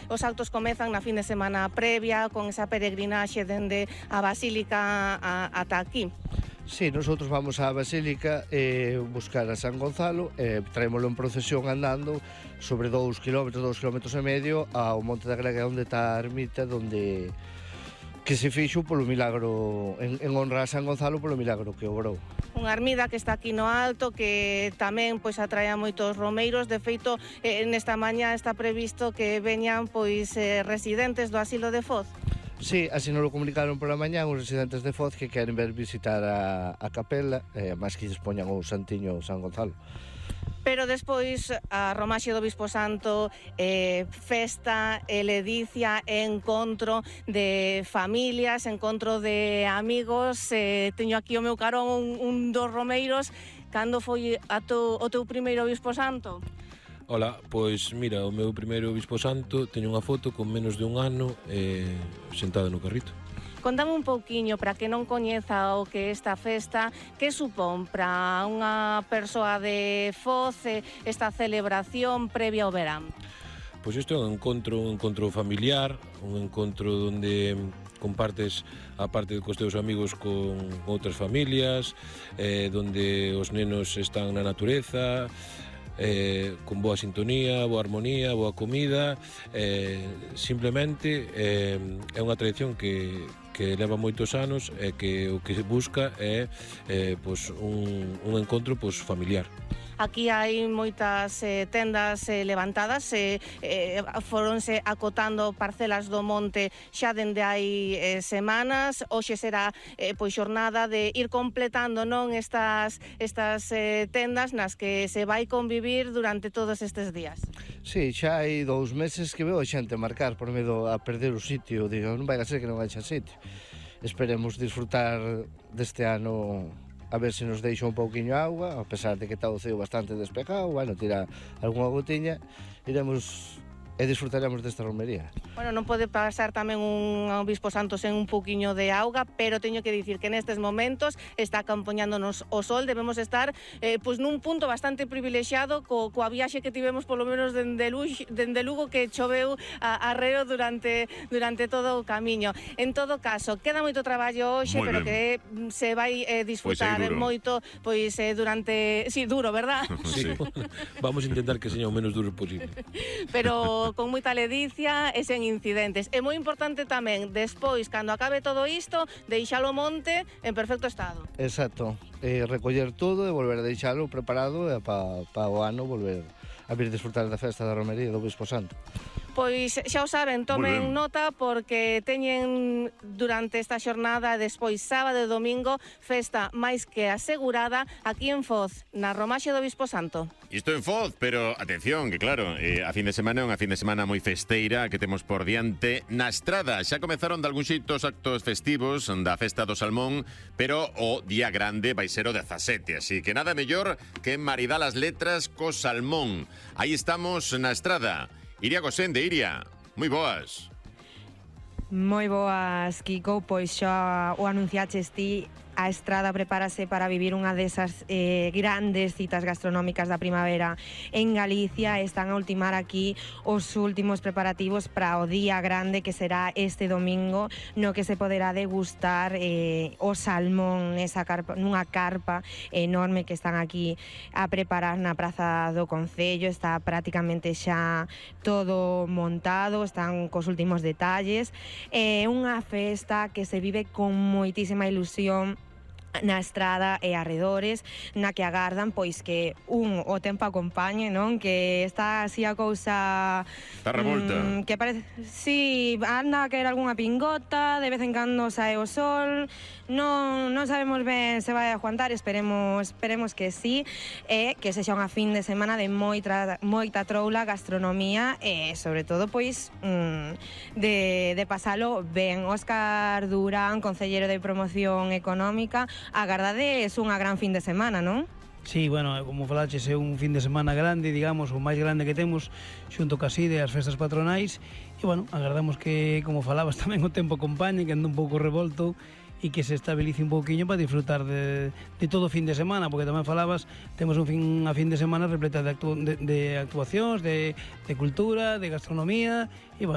os actos comezan na fin de semana previa, con esa peregrinaxe dende a Basílica ata aquí. Sí, nosotros vamos á Basílica buscar a San Gonzalo, traémoslo en procesión andando sobre 2 kilómetros e medio ao Monte da Grega, onde está a ermita, donde que se fixo polo milagro, en honra a San Gonzalo polo milagro que obrou. Unha ermida que está aquí no alto, que tamén pois atrae a moitos romeiros. De feito, nesta mañá está previsto que veñan pois residentes do asilo de Foz. Sí, así nos lo comunicaron pola mañá os residentes de Foz que queren ver visitar a capela, máis que lles poñan o santiño San Gonzalo. Pero despois a romaxe do Bispo Santo, festa, ledicia, encontro de familias, encontro de amigos. Teño aquí o meu carón un dos romeiros. Cando foi o teu primeiro Bispo Santo? Ola, pois mira, o meu primeiro Bispo Santo teño unha foto con menos de un ano sentado no carrito. Contame un pouquiño, para que non coñeza o que esta festa, que supón para unha persoa de Foz esta celebración previa ao verán? Pois isto é un encontro familiar, un encontro onde compartes a parte cos teus amigos con outras familias, donde os nenos están na natureza, con boa sintonía, boa armonía, boa comida. Simplemente é unha tradición que leva moitos anos e que o que se busca é pois un encontro pois familiar. Aquí hai moitas tendas levantadas, foronse acotando parcelas do monte xa dende hai semanas. Hoxe será pois xornada de ir completando, non, estas tendas nas que se vai convivir durante todos estes días. Sí, xa hai 2 meses que veo a xente marcar por medo a perder o sitio. Digo, non vai a ser que non vai xa sitio. Esperemos disfrutar deste ano, a ver se nos deixa un pouquiño auga, a pesar de que está o ceo bastante despejado. Bueno, tira algunha gotiña, iremos e disfrutaremos desta romería. Bueno, non pode pasar tamén un Bispo Santo sen un pouquiño de auga, pero teño que dicir que nestes momentos está acompañándonos o sol. Debemos estar pois nun punto bastante privilexiado coa viaxe que tivemos polo menos dende Lugo, que choveu arreo durante todo o camiño. En todo caso, queda moito traballo hoxe, pero que se vai disfrutar moito pois durante... Sí, duro, verdad? Sí. Vamos a intentar que seña o menos duro posible. Pero con moita ledicia e sen incidentes. É moi importante tamén, despois, cando acabe todo isto, deixalo o monte en perfecto estado. Exacto, recoller todo e volver a deixalo preparado para o ano volver a vir disfrutar da festa da romería do Bispo Santo. Pois xa o saben, tomen nota, porque teñen durante esta xornada, despois sábado e domingo, festa máis que asegurada aquí en Foz, na romaxe do Bispo Santo. Isto en Foz, pero atención, que claro, a fin de semana é unha fin de semana moi festeira que temos por diante na Estrada. Xa comezaron de algún xeito os actos festivos da Festa do Salmón, pero o día grande vai ser o 17, así que nada mellor que maridar as letras co salmón. Aí estamos na Estrada. Iria Gosende, Iria, moi boas. Moi boas, Kiko, pois xa o anunciaches ti. A Estrada prepárase para vivir unha desas grandes citas gastronómicas da primavera en Galicia. Están a ultimar aquí os últimos preparativos para o día grande, que será este domingo, no que se poderá degustar o salmón nunha carpa enorme que están aquí a preparar na Praza do Concello. Está prácticamente xa todo montado, están cos últimos detalles. É unha festa que se vive con moitísima ilusión na Estrada e arredores, na que agardan pois que o tempo acompañe, non? Que está así a cousa... Está revolta. Que parece... Sí, anda a caer algunha pingota, de vez en cando sae o sol, non sabemos ben se vai a aguantar, esperemos que sí, e que sexa unha fin de semana de moita troula, gastronomía e, sobre todo, pois, de pasalo ben. Óscar Durán, concelleiro de Promoción Económica, agardades unha gran fin de semana, non? Sí, bueno, como falaches, é un fin de semana grande, digamos, o máis grande que temos xunto casi de as festas patronais, e, bueno, agardamos que, como falabas, tamén o tempo acompañe, que anda un pouco revolto e que se estabilice un pouquiño para disfrutar de todo o fin de semana, porque tamén falabas, temos unha fin de semana repleta de actuacións, de cultura, de gastronomía, e, bueno,